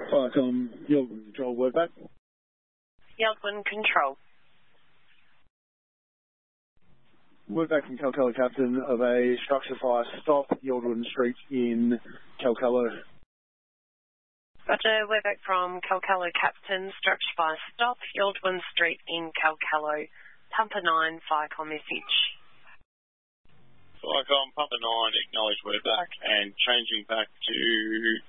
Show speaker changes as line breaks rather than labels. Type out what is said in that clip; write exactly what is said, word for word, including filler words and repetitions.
Viacom, Yieldwind Control, word back.
Yieldwind Control.
Word back from Calcutta Captain of a structure fire stop, Yieldwind Street in Calcutta.
Roger, we're back from Calcutta Captain, structure fire stop, Yieldwind Street in Calcutta. Pumper nine, Viacom message.
Viacom, Pumper nine, acknowledge we're back and changing back to